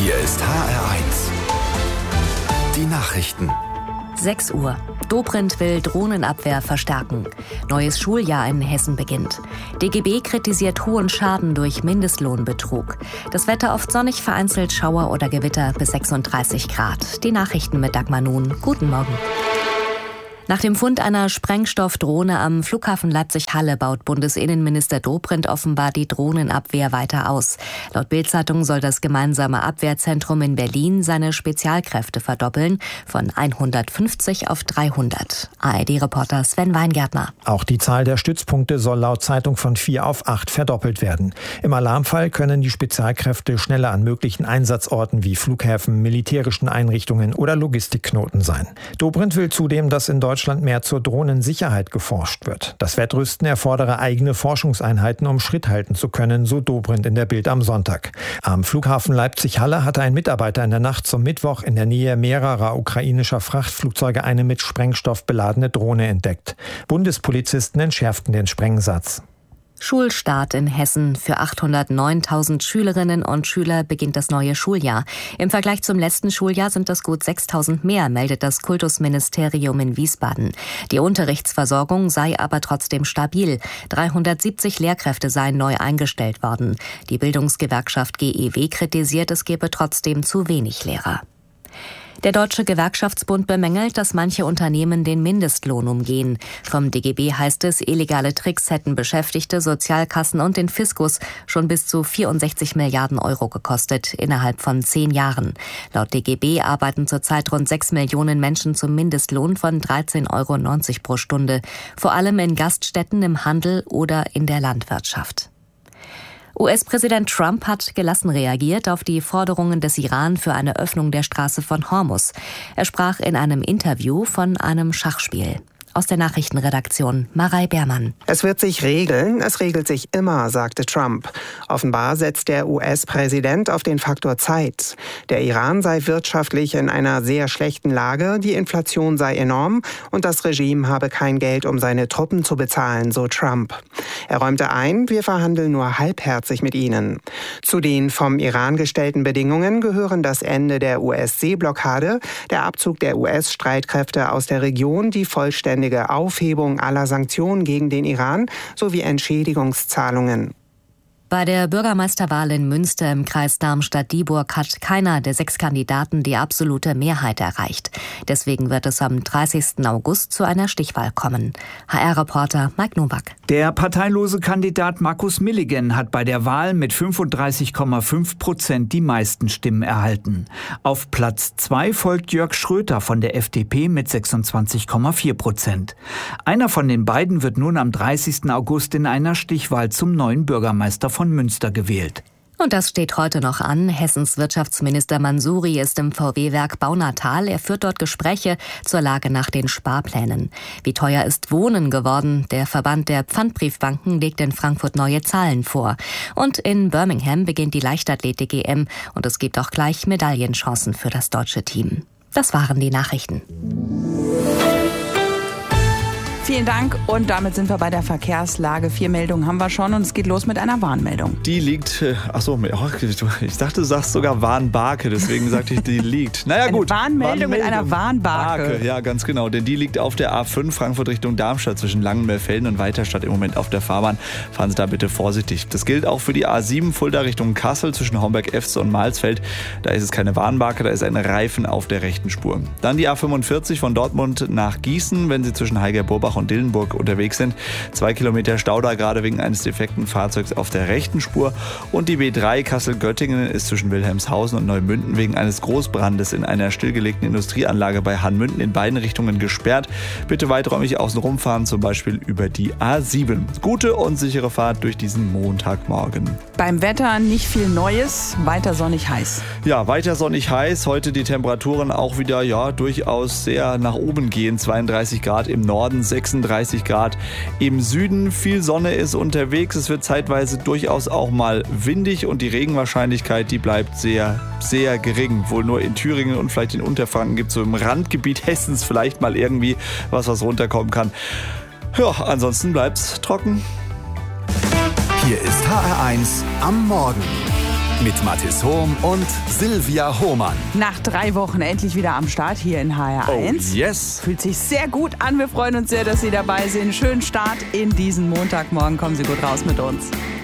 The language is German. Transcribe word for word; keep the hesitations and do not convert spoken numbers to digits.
Hier ist H R eins. Die Nachrichten. sechs Uhr. Dobrindt will Drohnenabwehr verstärken. Neues Schuljahr in Hessen beginnt. D G B kritisiert hohen Schaden durch Mindestlohnbetrug. Das Wetter oft sonnig, vereinzelt Schauer oder Gewitter bis sechsunddreißig Grad. Die Nachrichten mit Dagmar Nun. Guten Morgen. Nach dem Fund einer Sprengstoffdrohne am Flughafen Leipzig-Halle baut Bundesinnenminister Dobrindt offenbar die Drohnenabwehr weiter aus. Laut Bild-Zeitung soll das gemeinsame Abwehrzentrum in Berlin seine Spezialkräfte verdoppeln, von hundertfünfzig auf dreihundert. A R D-Reporter Sven Weingärtner. Auch die Zahl der Stützpunkte soll laut Zeitung von vier auf acht verdoppelt werden. Im Alarmfall können die Spezialkräfte schneller an möglichen Einsatzorten wie Flughäfen, militärischen Einrichtungen oder Logistikknoten sein. Dobrindt will zudem, dass in Deutschland mehr zur Drohnensicherheit geforscht wird. Das Wettrüsten erfordere eigene Forschungseinheiten, um Schritt halten zu können, so Dobrindt in der Bild am Sonntag. Am Flughafen Leipzig-Halle hatte ein Mitarbeiter in der Nacht zum Mittwoch in der Nähe mehrerer ukrainischer Frachtflugzeuge eine mit Sprengstoff beladene Drohne entdeckt. Bundespolizisten entschärften den Sprengsatz. Schulstart in Hessen. Für achthundertneuntausend Schülerinnen und Schüler beginnt das neue Schuljahr. Im Vergleich zum letzten Schuljahr sind das gut sechstausend mehr, meldet das Kultusministerium in Wiesbaden. Die Unterrichtsversorgung sei aber trotzdem stabil. dreihundertsiebzig Lehrkräfte seien neu eingestellt worden. Die Bildungsgewerkschaft G E W kritisiert, es gebe trotzdem zu wenig Lehrer. Der Deutsche Gewerkschaftsbund bemängelt, dass manche Unternehmen den Mindestlohn umgehen. Vom D G B heißt es, illegale Tricks hätten Beschäftigte, Sozialkassen und den Fiskus schon bis zu vierundsechzig Milliarden Euro gekostet, innerhalb von zehn Jahren. Laut D G B arbeiten zurzeit rund sechs Millionen Menschen zum Mindestlohn von dreizehn Euro neunzig pro Stunde, vor allem in Gaststätten, im Handel oder in der Landwirtschaft. U S-Präsident Trump hat gelassen reagiert auf die Forderungen des Iran für eine Öffnung der Straße von Hormuz. Er sprach in einem Interview von einem Schachspiel. Aus der Nachrichtenredaktion Marei Beermann. Es wird sich regeln, es regelt sich immer, sagte Trump. Offenbar setzt der U S-Präsident auf den Faktor Zeit. Der Iran sei wirtschaftlich in einer sehr schlechten Lage, die Inflation sei enorm und das Regime habe kein Geld, um seine Truppen zu bezahlen, so Trump. Er räumte ein, wir verhandeln nur halbherzig mit ihnen. Zu den vom Iran gestellten Bedingungen gehören das Ende der U S-Seeblockade, der Abzug der U S-Streitkräfte aus der Region, die vollständige Aufhebung aller Sanktionen gegen den Iran sowie Entschädigungszahlungen. Bei der Bürgermeisterwahl in Münster im Kreis Darmstadt-Dieburg hat keiner der sechs Kandidaten die absolute Mehrheit erreicht. Deswegen wird es am dreißigsten August zu einer Stichwahl kommen. H R-Reporter Mike Nowak. Der parteilose Kandidat Markus Milligen hat bei der Wahl mit fünfunddreißig Komma fünf Prozent die meisten Stimmen erhalten. Auf Platz zwei folgt Jörg Schröter von der F D P mit sechsundzwanzig Komma vier Prozent. Einer von den beiden wird nun am dreißigsten August in einer Stichwahl zum neuen Bürgermeister von Münster gewählt. Und das steht heute noch an. Hessens Wirtschaftsminister Mansouri ist im V W-Werk Baunatal. Er führt dort Gespräche zur Lage nach den Sparplänen. Wie teuer ist Wohnen geworden? Der Verband der Pfandbriefbanken legt in Frankfurt neue Zahlen vor. Und in Birmingham beginnt die Leichtathletik-E M und es gibt auch gleich Medaillenchancen für das deutsche Team. Das waren die Nachrichten. Vielen Dank und damit sind wir bei der Verkehrslage. Vier Meldungen haben wir schon und es geht los mit einer Warnmeldung. Die liegt, achso, ich dachte, du sagst sogar Warnbarke, deswegen sagte ich, die liegt. Naja eine gut. Warnmeldung, Warnmeldung mit einer Warnbarke. Barke, ja, ganz genau, denn die liegt auf der A fünf Frankfurt Richtung Darmstadt zwischen Langenmeerfelden und Weiterstadt im Moment auf der Fahrbahn. Fahren Sie da bitte vorsichtig. Das gilt auch für die A sieben Fulda Richtung Kassel zwischen Homberg-Efze und Malsfeld. Da ist es keine Warnbarke, da ist ein Reifen auf der rechten Spur. Dann die A fünfundvierzig von Dortmund nach Gießen, wenn Sie zwischen Heiger-Burbach und Dillenburg unterwegs sind. Zwei Kilometer Stau da gerade wegen eines defekten Fahrzeugs auf der rechten Spur. Und die B drei Kassel-Göttingen ist zwischen Wilhelmshausen und Neumünden wegen eines Großbrandes in einer stillgelegten Industrieanlage bei Hanmünden in beiden Richtungen gesperrt. Bitte weiträumig außen rumfahren, zum Beispiel über die A sieben. Gute und sichere Fahrt durch diesen Montagmorgen. Beim Wetter nicht viel Neues, weiter sonnig heiß. Ja, weiter sonnig heiß. Heute die Temperaturen auch wieder ja durchaus sehr nach oben gehen. zweiunddreißig Grad im Norden, sechsunddreißig Grad im Süden. Viel Sonne ist unterwegs. Es wird zeitweise durchaus auch mal windig und die Regenwahrscheinlichkeit, die bleibt sehr, sehr gering. Wohl nur in Thüringen und vielleicht in Unterfranken gibt es so im Randgebiet Hessens vielleicht mal irgendwie was, was runterkommen kann. Ja, ansonsten bleibt's trocken. Hier ist H R eins am Morgen. Mit Mathis Hohm und Silvia Hohmann. Nach drei Wochen endlich wieder am Start hier in H R eins. Oh yes. Fühlt sich sehr gut an. Wir freuen uns sehr, dass Sie dabei sind. Schönen Start in diesen Montagmorgen. Kommen Sie gut raus mit uns.